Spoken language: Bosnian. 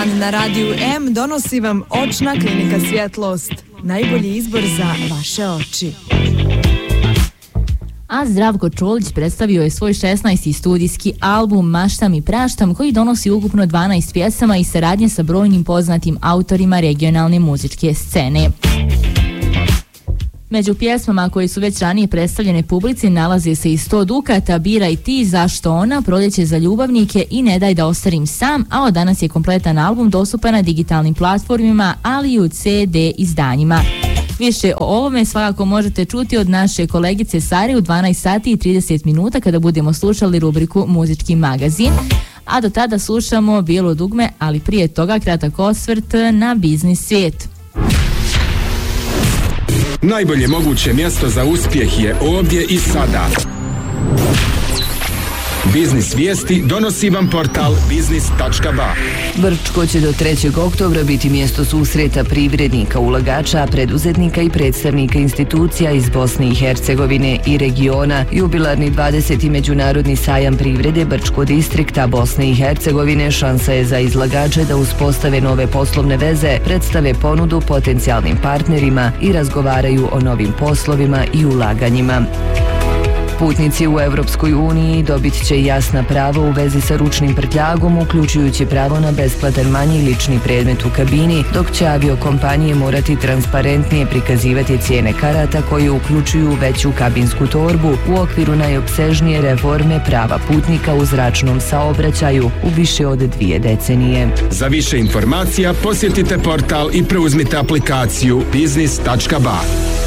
dan na Radiju M donosi vam Očna klinika Svjetlost. Najbolji izbor za vaše oči. A Zdravko Čolić predstavio je svoj 16. studijski album Maštam i praštam, koji donosi ukupno 12 pjesama i saradnje sa brojnim poznatim autorima regionalne muzičke scene. Među pjesmama koje su već ranije predstavljene publici nalaze se i 100 dukata, Biraj ti, Zašto ona, Proljeće za ljubavnike i Ne daj da ostarim sam, a od danas je kompletan album dostupan na digitalnim platformima, ali i u CD izdanjima. Više o ovome svakako možete čuti od naše kolegice Sare u 12 sati i 30 minuta kada budemo slušali rubriku Muzički magazin. A do tada slušamo Bijelo dugme, ali prije toga kratak osvrt na biznis svijet. Najbolje moguće mjesto za uspjeh je ovdje i sada. Biznis vijesti donosi vam portal biznis.ba. Brčko će do 3. oktobra biti mjesto susreta privrednika, ulagača, preduzetnika i predstavnika institucija iz Bosne i Hercegovine i regiona. Jubilarni 20. međunarodni sajam privrede Brčko distrikta Bosne i Hercegovine šansa je za izlagače da uspostave nove poslovne veze, predstave ponudu potencijalnim partnerima i razgovaraju o novim poslovima i ulaganjima. Putnici u Evropskoj uniji dobit će jasna prava u vezi sa ručnim prtljagom, uključujući pravo na besplatan manji lični predmet u kabini, dok će aviokompanije morati transparentnije prikazivati cijene karata koje uključuju veću kabinsku torbu u okviru najopsežnije reforme prava putnika u zračnom saobraćaju u više od 2 decenije. Za više informacija posjetite portal i preuzmite aplikaciju biznis.ba.